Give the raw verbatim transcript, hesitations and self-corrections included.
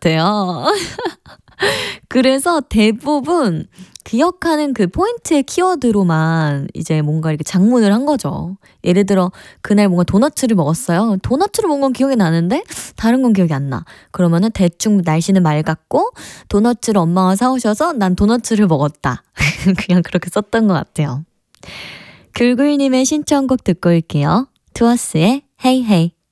같아요. 그래서 대부분 기억하는 그 포인트의 키워드로만 이제 뭔가 이렇게 장문을 한 거죠. 예를 들어 그날 뭔가 도너츠를 먹었어요. 도너츠를 먹은 건 기억이 나는데 다른 건 기억이 안 나. 그러면은 대충 날씨는 맑았고 도너츠를 엄마가 사오셔서 난 도너츠를 먹었다. 그냥 그렇게 썼던 것 같아요. 글글님의 신청곡 듣고 올게요. 투어스의 헤이 헤이.